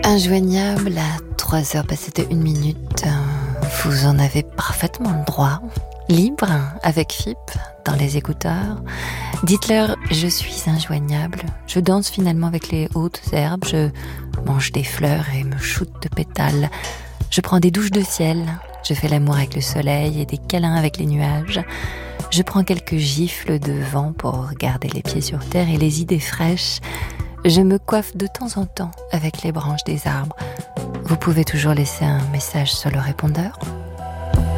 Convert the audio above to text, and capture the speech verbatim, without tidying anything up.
Injoignable à trois heures passées de une minute, vous en avez parfaitement le droit. Libre, avec F I P, dans les écouteurs. Dites-leur, je suis injoignable. Je danse finalement avec les hautes herbes. Je mange des fleurs et me shoote de pétales. Je prends des douches de ciel. Je fais l'amour avec le soleil et des câlins avec les nuages. Je prends quelques gifles de vent pour garder les pieds sur terre et les idées fraîches. Je me coiffe de temps en temps avec les branches des arbres. Vous pouvez toujours laisser un message sur le répondeur.